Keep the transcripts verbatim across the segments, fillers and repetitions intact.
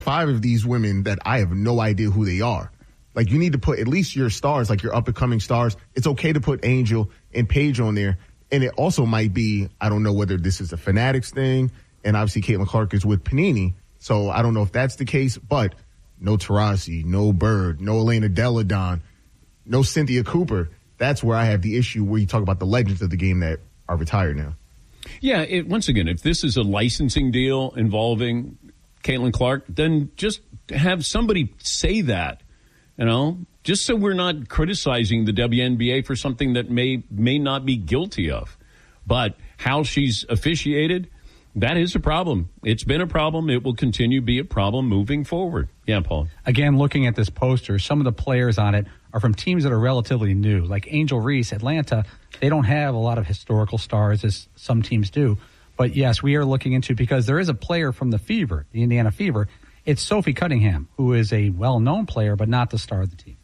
five of these women that I have no idea who they are. Like, you need to put at least your stars, like your up-and-coming stars. It's okay to put Angel and Paige on there. And it also might be, I don't know whether this is a Fanatics thing, and obviously Caitlin Clark is with Panini, so I don't know if that's the case, but no Taurasi, no Bird, no Elena Delle Donne, no Cynthia Cooper. That's where I have the issue where you talk about the legends of the game that are retired now. Yeah, it, once again, if this is a licensing deal involving Caitlin Clark, then just have somebody say that. You know, just so we're not criticizing the W N B A for something that may may not be guilty of. But how she's officiated, that is a problem. It's been a problem. It will continue to be a problem moving forward. Yeah, Paul. Again, looking at this poster, some of the players on it are from teams that are relatively new. Like Angel Reese, Atlanta, they don't have a lot of historical stars as some teams do. But, yes, we are looking into, because there is a player from the Fever, the Indiana Fever. It's Sophie Cunningham, who is a well-known player, but not the star of the team.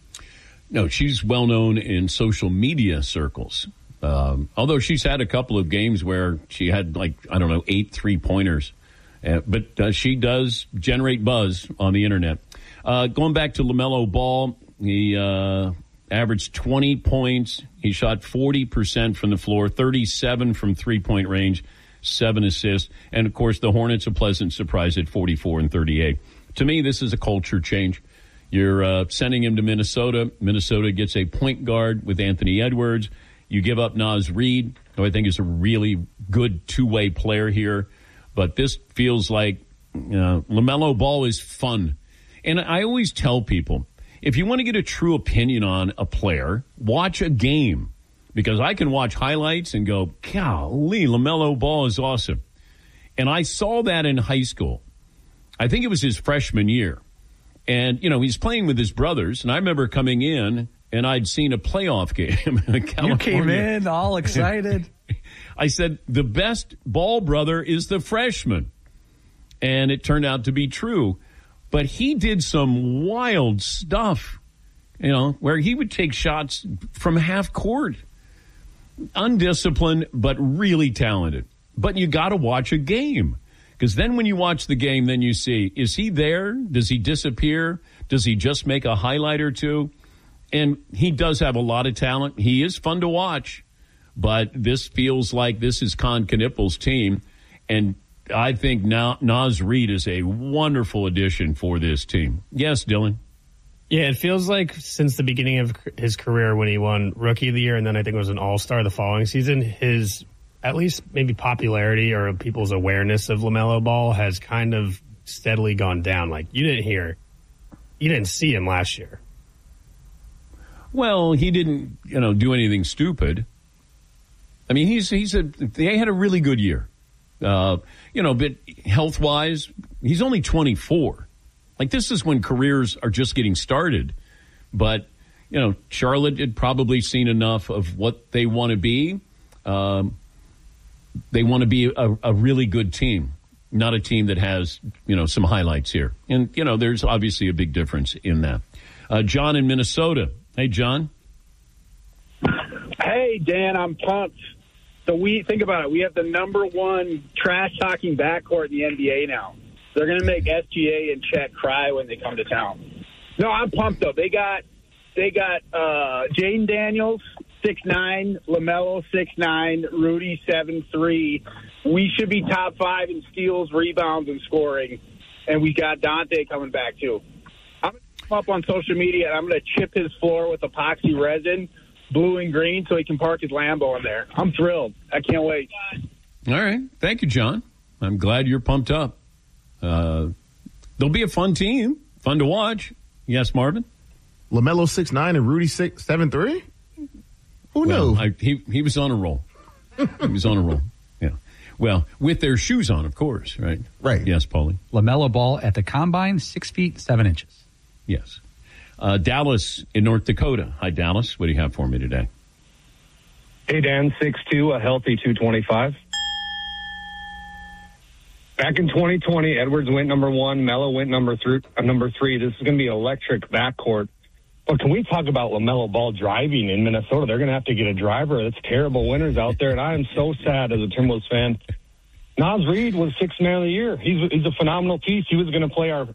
No, she's well-known in social media circles. Um, although she's had a couple of games where she had, like, I don't know, eight three-pointers. Uh, but uh, she does generate buzz on the Internet. Uh, going back to LaMelo Ball, he uh, averaged twenty points. He shot forty percent from the floor, thirty-seven from three-point range. Seven assists, and of course the Hornets a pleasant surprise at forty-four and thirty-eight. To me, this is a culture change. You're uh, sending him to Minnesota. Minnesota gets a point guard with Anthony Edwards. You give up Naz Reid, who I think is a really good two-way player here. But this feels like uh, LaMelo Ball is fun. And I always tell people, if you want to get a true opinion on a player, watch a game. Because I can watch highlights and go, golly, LaMelo Ball is awesome. And I saw that in high school. I think it was his freshman year. And, you know, he's playing with his brothers. And I remember coming in, and I'd seen a playoff game in California. You came in all excited. I said, the best Ball brother is the freshman. And it turned out to be true. But he did some wild stuff, you know, where he would take shots from half court. Undisciplined, but really talented. But you got to watch a game. Because then when you watch the game, then you see, is he there? Does he disappear? Does he just make a highlight or two? And he does have a lot of talent. He is fun to watch. But this feels like this is Con Knippel's team. And I think now Naz Reid is a wonderful addition for this team. Yes, Dylan? Yeah, it feels like since the beginning of his career when he won Rookie of the Year and then I think it was an All-Star the following season, his at least maybe popularity or people's awareness of LaMelo Ball has kind of steadily gone down. Like, you didn't hear, you didn't see him last year. Well, he didn't, you know, do anything stupid. I mean, he's he's a they had a really good year. Uh, you know, but health-wise, he's only twenty-four. Like, this is when careers are just getting started. But, you know, Charlotte had probably seen enough of what they want to be. Um, they want to be a, a really good team, not a team that has, you know, some highlights here. And, you know, there's obviously a big difference in that. Uh, John in Minnesota. Hey, John. Hey, Dan, I'm pumped. So we think about it. We have the number one trash-talking backcourt in the N B A now. They're going to make S G A and Chet cry when they come to town. No, I'm pumped, though. They got they got uh, Jaden Daniels, six nine, LaMelo, six nine, Rudy, seven three. We should be top five in steals, rebounds, and scoring. And we got Dante coming back, too. I'm going to come up on social media, and I'm going to chip his floor with epoxy resin, blue and green, so he can park his Lambo in there. I'm thrilled. I can't wait. All right. Thank you, John. I'm glad you're pumped up. Uh, they'll be a fun team, fun to watch. Yes, Marvin? LaMelo six nine and Rudy seven three? Who well, knew? I, he, he was on a roll. He was on a roll. Yeah. Well, with their shoes on, of course, right? Right. Yes, Paulie? LaMelo Ball at the Combine, six feet, seven inches. Yes. Uh, Dallas in North Dakota. Hi, Dallas. What do you have for me today? Hey, Dan, six two, a healthy two twenty-five. Back in twenty twenty, Edwards went number one, Melo went number three. Uh, number three. This is going to be electric backcourt. But can we talk about LaMelo Ball driving in Minnesota? They're going to have to get a driver. That's terrible winters out there, and I am so sad as a Timberwolves fan. Naz Reid was sixth man of the year. He's he's a phenomenal piece. He was going to play our